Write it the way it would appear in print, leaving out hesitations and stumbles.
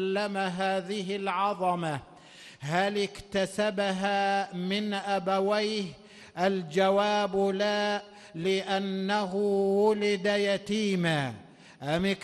علم هذه العظمة هل اكتسبها من أبويه؟ الجواب لا، لأنه ولد يتيما. أم